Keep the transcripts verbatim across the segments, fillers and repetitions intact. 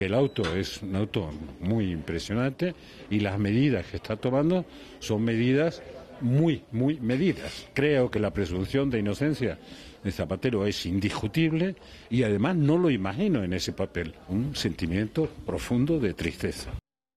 El auto es un auto muy impresionante y las medidas que está tomando son medidas muy, muy medidas. Creo que la presunción de inocencia de Zapatero es indiscutible y además no lo imagino en ese papel. Un sentimiento profundo de tristeza.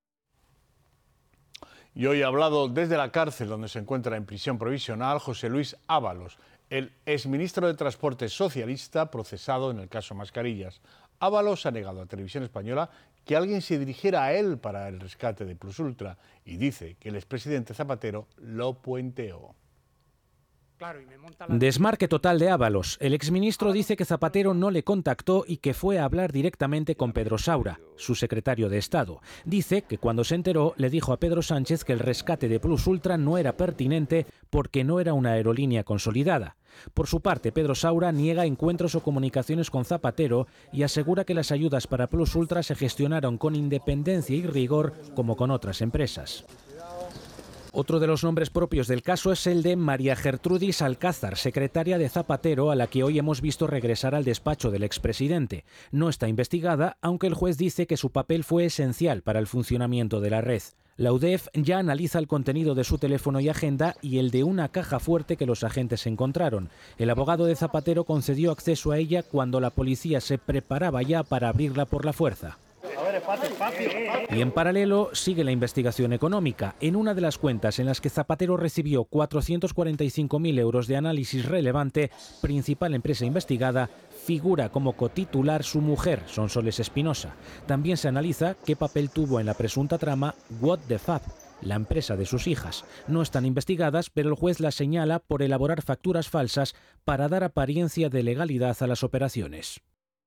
Y hoy ha hablado desde la cárcel donde se encuentra en prisión provisional José Luis Ábalos, el exministro de Transporte socialista procesado en el caso Mascarillas. Ábalos ha negado a Televisión Española que alguien se dirigiera a él para el rescate de Plus Ultra y dice que el expresidente Zapatero lo puenteó. Desmarque total de Ábalos. El exministro dice que Zapatero no le contactó y que fue a hablar directamente con Pedro Saura, su secretario de Estado. Dice que cuando se enteró le dijo a Pedro Sánchez que el rescate de Plus Ultra no era pertinente porque no era una aerolínea consolidada. Por su parte, Pedro Saura niega encuentros o comunicaciones con Zapatero y asegura que las ayudas para Plus Ultra se gestionaron con independencia y rigor como con otras empresas. Otro de los nombres propios del caso es el de María Gertrudis Alcázar, secretaria de Zapatero, a la que hoy hemos visto regresar al despacho del expresidente. No está investigada, aunque el juez dice que su papel fue esencial para el funcionamiento de la red. La U D E F ya analiza el contenido de su teléfono y agenda y el de una caja fuerte que los agentes encontraron. El abogado de Zapatero concedió acceso a ella cuando la policía se preparaba ya para abrirla por la fuerza. Y en paralelo sigue la investigación económica. En una de las cuentas en las que Zapatero recibió cuatrocientos cuarenta y cinco mil euros de análisis relevante, principal empresa investigada, figura como cotitular su mujer, Sonsoles Espinosa. También se analiza qué papel tuvo en la presunta trama What the Fab, la empresa de sus hijas. No están investigadas, pero el juez las señala por elaborar facturas falsas para dar apariencia de legalidad a las operaciones.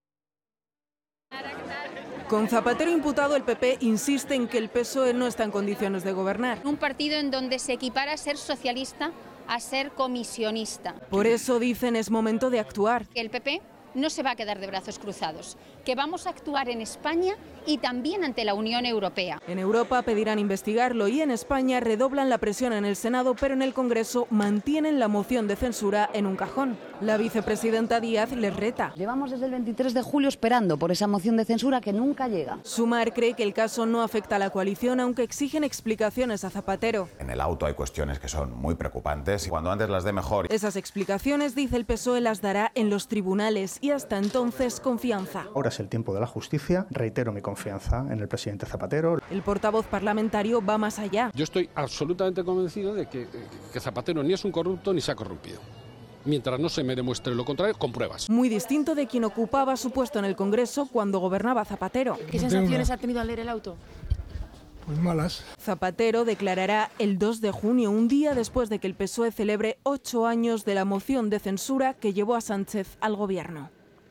Con Zapatero imputado, el P P insiste en que el P S O E no está en condiciones de gobernar. Un partido en donde se equipara a ser socialista a ser comisionista. Por eso dicen es momento de actuar. El P P no se va a quedar de brazos cruzados, que vamos a actuar en España y también ante la Unión Europea. En Europa pedirán investigarlo y en España redoblan la presión en el Senado, pero en el Congreso mantienen la moción de censura en un cajón. La vicepresidenta Díaz les reta. Llevamos desde el veintitrés de julio esperando por esa moción de censura que nunca llega. Sumar cree que el caso no afecta a la coalición, aunque exigen explicaciones a Zapatero. En el auto hay cuestiones que son muy preocupantes y cuando antes las dé mejor. Esas explicaciones, dice el P S O E, las dará en los tribunales y hasta entonces confianza. Ahora es el tiempo de la justicia. Reitero mi confianza en el presidente Zapatero. El portavoz parlamentario va más allá. Yo estoy absolutamente convencido de que, que Zapatero ni es un corrupto ni se ha corrompido. Mientras no se me demuestre lo contrario, con pruebas. Muy distinto de quien ocupaba su puesto en el Congreso cuando gobernaba Zapatero. ¿Qué sensaciones ha tenido al leer el auto? Pues malas. Zapatero declarará el dos de junio, un día después de que el P S O E celebre ocho años de la moción de censura que llevó a Sánchez al gobierno.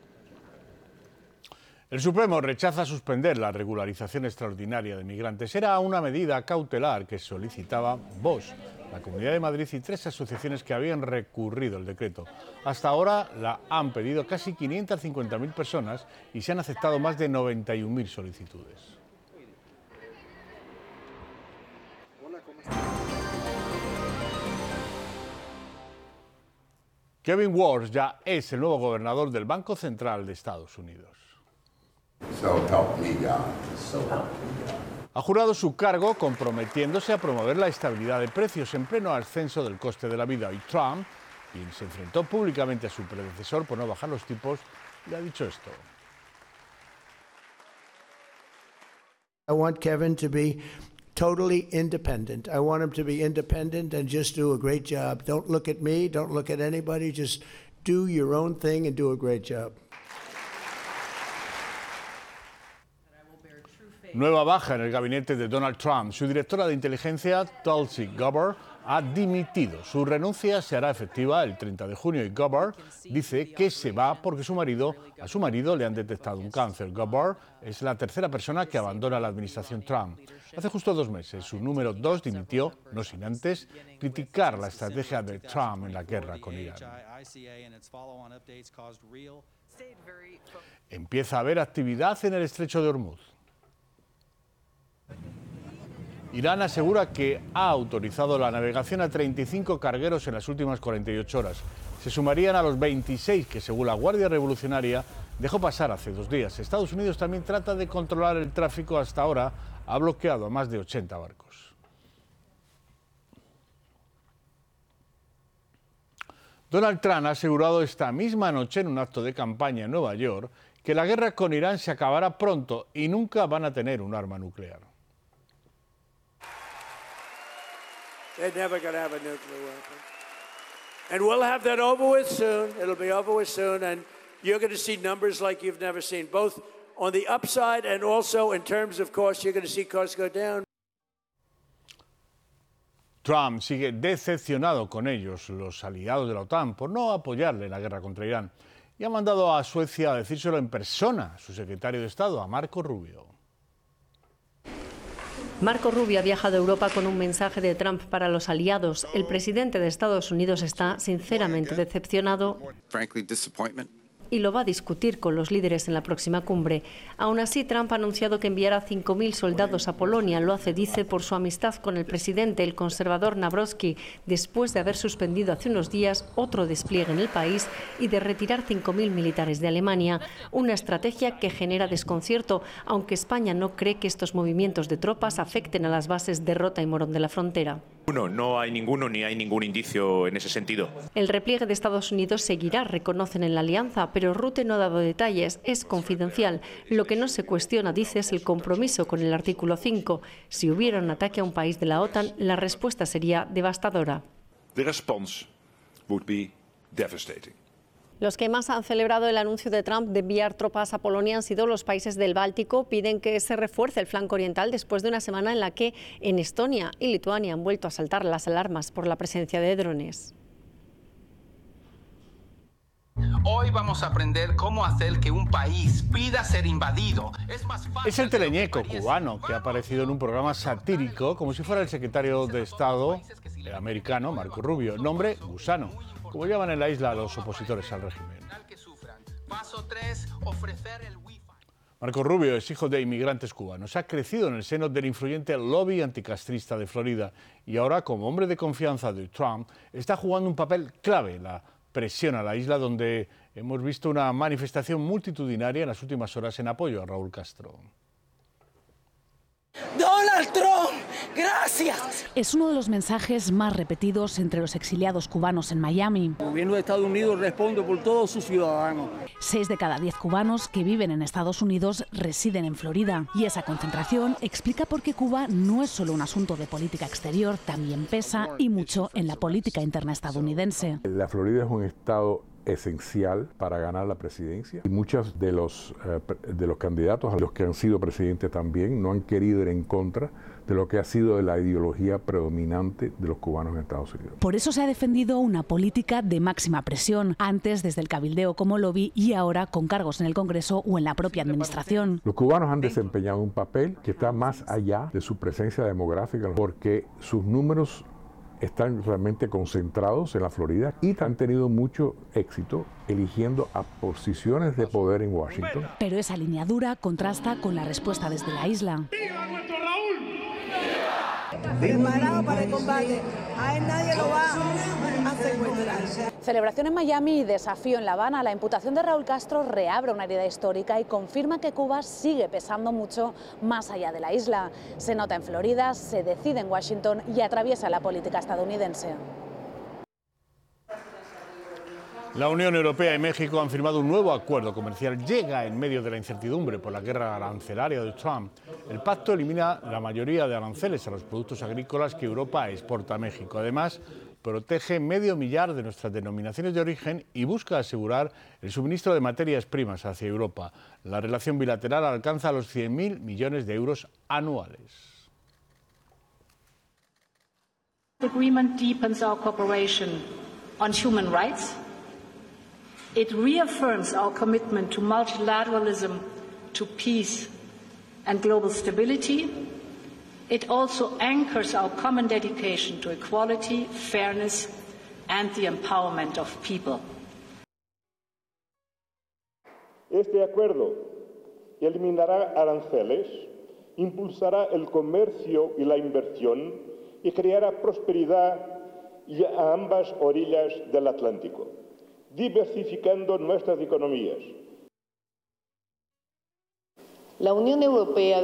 El Supremo rechaza suspender la regularización extraordinaria de migrantes. Era una medida cautelar que solicitaba Vox, la Comunidad de Madrid y tres asociaciones que habían recurrido el decreto. Hasta ahora la han pedido casi quinientas cincuenta mil personas y se han aceptado más de noventa y un mil solicitudes. Kevin Warsh ya es el nuevo gobernador del Banco Central de Estados Unidos. So help me God. So help me God. Ha jurado su cargo comprometiéndose a promover la estabilidad de precios en pleno ascenso del coste de la vida. Y Trump, quien se enfrentó públicamente a su predecesor por no bajar los tipos, le ha dicho esto. I want Kevin to be totally independent. I want him to be independent and just do a great job. Don't look at me, don't look at anybody, just do your own thing and do a great job. Nueva baja en el gabinete de Donald Trump. Su directora de inteligencia, Tulsi Gabbard, ha dimitido. Su renuncia se hará efectiva el treinta de junio y Gabbard dice que se va porque su marido, a su marido le han detectado un cáncer. Gabbard es la tercera persona que abandona la administración Trump. Hace justo dos meses, su número dos dimitió, no sin antes criticar la estrategia de Trump en la guerra con Irán. Empieza a haber actividad en el estrecho de Hormuz. Irán asegura que ha autorizado la navegación a treinta y cinco cargueros en las últimas cuarenta y ocho horas. Se sumarían a los veintiséis que, según la Guardia Revolucionaria, dejó pasar hace dos días. Estados Unidos también trata de controlar el tráfico. Hasta ahora ha bloqueado a más de ochenta barcos. Donald Trump ha asegurado esta misma noche en un acto de campaña en Nueva York que la guerra con Irán se acabará pronto y nunca van a tener un arma nuclear. They're never going to have a nuclear weapon. And we'll have that over with soon. It'll be over with soon, and you're going to see numbers like you've never seen, both on the upside and also in terms of costs. You're going to see costs go down. Trump sigue decepcionado con ellos, los aliados de la OTAN, por no apoyarle en la guerra contra Irán, y ha mandado a Suecia a decírselo en persona a su secretario de Estado, a Marco Rubio. Marco Rubio ha viajado a Europa con un mensaje de Trump para los aliados. El presidente de Estados Unidos está sinceramente decepcionado y lo va a discutir con los líderes en la próxima cumbre. Aún así, Trump ha anunciado que enviará cinco mil soldados a Polonia. Lo hace, dice, por su amistad con el presidente, el conservador Nawrocki, después de haber suspendido hace unos días otro despliegue en el país y de retirar cinco mil militares de Alemania. Una estrategia que genera desconcierto, aunque España no cree que estos movimientos de tropas afecten a las bases de Rota y Morón de la Frontera. No, no hay ninguno ni hay ningún indicio en ese sentido. El repliegue de Estados Unidos seguirá, reconocen en la alianza, pero Rutte no ha dado detalles, es confidencial. Lo que no se cuestiona, dice, es el compromiso con el artículo cinco. Si hubiera un ataque a un país de la OTAN, la respuesta sería devastadora. The response would be devastating. Los que más han celebrado el anuncio de Trump de enviar tropas a Polonia han sido los países del Báltico. Piden que se refuerce el flanco oriental después de una semana en la que en Estonia y Lituania han vuelto a saltar las alarmas por la presencia de drones. Hoy vamos a aprender cómo hacer que un país pida ser invadido. Es más fácil. Es el teleñeco cubano que ha aparecido en un programa satírico como si fuera el secretario de Estado americano, Marco Rubio. Nombre Gusano, como llaman en la isla a los opositores al régimen. Marco Rubio es hijo de inmigrantes cubanos. Ha crecido en el seno del influyente lobby anticastrista de Florida y ahora, como hombre de confianza de Trump, está jugando un papel clave en la presión a la isla, donde hemos visto una manifestación multitudinaria en las últimas horas en apoyo a Raúl Castro. Donald Trump, gracias. Es uno de los mensajes más repetidos entre los exiliados cubanos en Miami. El gobierno de Estados Unidos responde por todos sus ciudadanos. Seis de cada diez cubanos que viven en Estados Unidos residen en Florida. Y esa concentración explica por qué Cuba no es solo un asunto de política exterior, también pesa y mucho en la política interna estadounidense. La Florida es un estado esencial para ganar la presidencia y muchos de los, eh, de los candidatos a los que han sido presidentes también no han querido ir en contra de lo que ha sido la ideología predominante de los cubanos en Estados Unidos. Por eso se ha defendido una política de máxima presión, antes desde el cabildeo como lobby y ahora con cargos en el Congreso o en la propia administración. Los cubanos han desempeñado un papel que está más allá de su presencia demográfica porque sus números están realmente concentrados en la Florida y han tenido mucho éxito eligiendo a posiciones de poder en Washington. Pero esa línea dura contrasta con la respuesta desde la isla. ¡Viva nuestro Raúl! Preparado para el combate. A él nadie lo va a secuestrar. Celebración en Miami y desafío en La Habana. La imputación de Raúl Castro reabre una herida histórica y confirma que Cuba sigue pesando mucho más allá de la isla. Se nota en Florida, se decide en Washington y atraviesa la política estadounidense. La Unión Europea y México han firmado un nuevo acuerdo comercial. Llega en medio de la incertidumbre por la guerra arancelaria de Trump. El pacto elimina la mayoría de aranceles a los productos agrícolas que Europa exporta a México. Además, protege medio millar de nuestras denominaciones de origen y busca asegurar el suministro de materias primas hacia Europa. La relación bilateral alcanza los cien mil millones de euros anuales. The agreement deepens our cooperation on human rights. It reaffirms our commitment to multilateralism, to peace and global stability. It also anchors our common dedication to equality, fairness and the empowerment of people. Este acuerdo eliminará aranceles, impulsará el comercio y la inversión y creará prosperidad a ambas orillas del Atlántico, diversificando nuestras economías. La Unión Europea